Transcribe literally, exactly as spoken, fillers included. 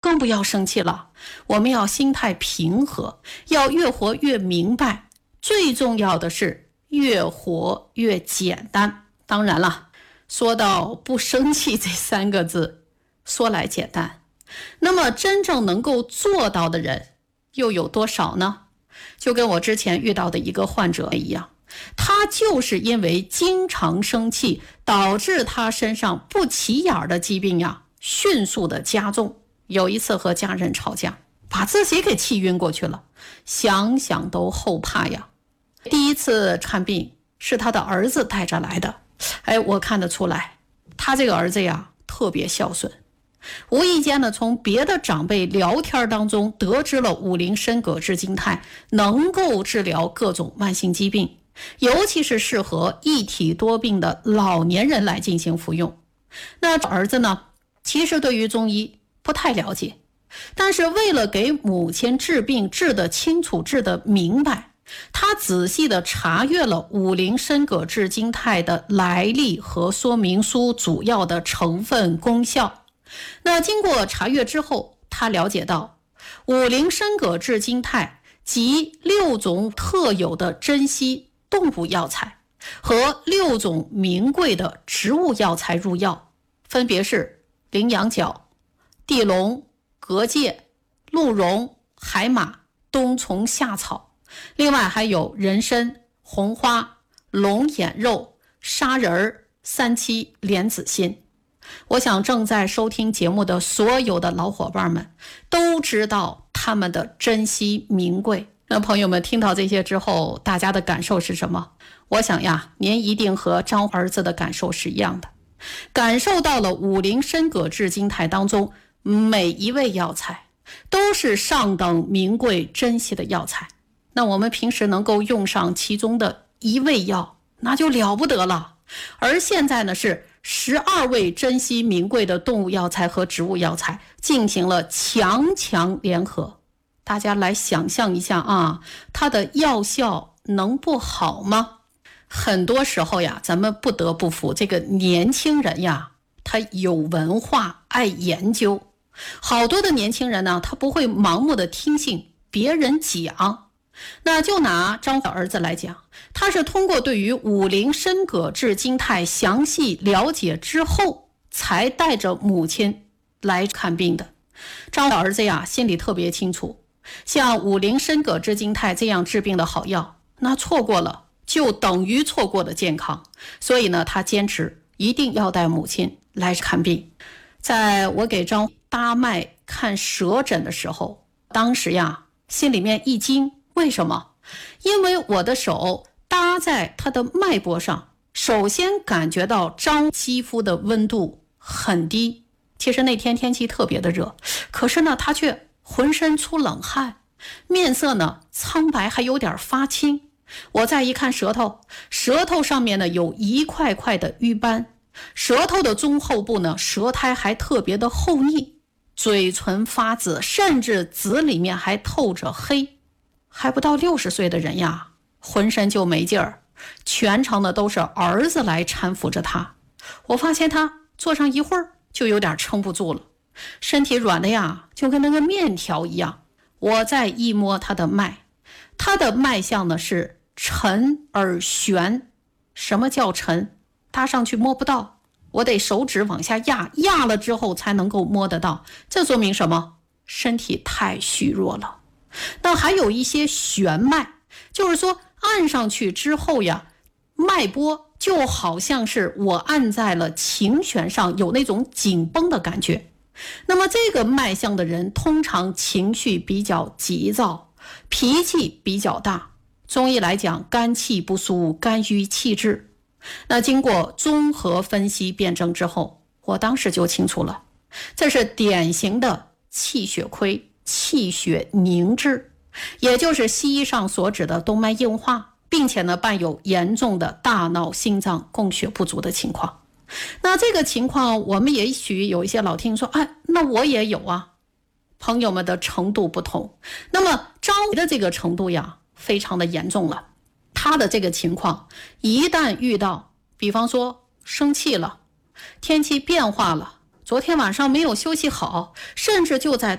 万不要生气了，我们要心态平和，要越活越明白，最重要的是越活越简单。当然了，说到不生气这三个字，说来简单，那么真正能够做到的人又有多少呢？就跟我之前遇到的一个患者一样，他就是因为经常生气，导致他身上不起眼的疾病呀迅速的加重。有一次和家人吵架，把自己给气晕过去了，想想都后怕呀。第一次看病是他的儿子带着来的，哎，我看得出来，他这个儿子呀特别孝顺。无意间呢，从别的长辈聊天当中得知了五苓参葛制金肽能够治疗各种慢性疾病，尤其是适合一体多病的老年人来进行服用。那儿子呢，其实对于中医不太了解，但是为了给母亲治病治得清楚治得明白，他仔细地查阅了五苓参葛制金肽的来历和说明书主要的成分功效。那经过查阅之后，他了解到五苓参葛制金肽集六种特有的珍稀动物药材和六种名贵的植物药材入药，分别是羚羊角、地龙、蛤蚧、鹿茸、海马、冬虫夏草，另外还有人参、红花、龙眼肉、砂仁、三七、莲子心。我想正在收听节目的所有的老伙伴们都知道他们的珍稀名贵。那朋友们听到这些之后，大家的感受是什么？我想呀，您一定和张儿子的感受是一样的，感受到了五苓参葛制金肽当中每一味药材都是上等名贵珍稀的药材。那我们平时能够用上其中的一味药，那就了不得了。而现在呢，是十二味珍稀名贵的动物药材和植物药材进行了强强联合。大家来想象一下啊，它的药效能不好吗？很多时候呀，咱们不得不服这个年轻人呀，他有文化，爱研究。好多的年轻人呢，他不会盲目的听信别人讲。那就拿张的儿子来讲，他是通过对于五苓参葛制金肽详细了解之后，才带着母亲来看病的。张的儿子呀，心里特别清楚，像五苓参葛制金肽这样治病的好药，那错过了就等于错过了健康。所以呢，他坚持一定要带母亲来看病。在我给张搭脉看舌诊的时候，当时呀，心里面一惊。为什么？因为我的手搭在他的脉搏上，首先感觉到张肌肤的温度很低。其实那天天气特别的热，可是呢，他却浑身出冷汗，面色呢苍白，还有点发青。我再一看舌头，舌头上面呢有一块块的瘀斑，舌头的中后部呢舌苔还特别的厚腻，嘴唇发紫，甚至紫里面还透着黑。还不到六十岁的人呀，浑身就没劲儿，全程的都是儿子来搀扶着他。我发现他坐上一会儿就有点撑不住了，身体软的呀，就跟那个面条一样。我再一摸他的脉，他的脉象呢是沉而悬。什么叫沉？搭上去摸不到，我得手指往下压，压了之后才能够摸得到。这说明什么？身体太虚弱了。那还有一些悬脉，就是说按上去之后呀，脉搏就好像是我按在了琴弦上，有那种紧绷的感觉。那么这个脉象的人通常情绪比较急躁，脾气比较大，中医来讲肝气不舒，肝郁气滞。那经过综合分析辩证之后，我当时就清楚了，这是典型的气血亏，气血凝滞，也就是西医上所指的动脉硬化，并且呢伴有严重的大脑心脏供血不足的情况。那这个情况我们也许有一些老听说，哎，那我也有啊。朋友们的程度不同，那么张的这个程度呀非常的严重了。他的这个情况一旦遇到，比方说生气了，天气变化了，昨天晚上没有休息好，甚至就在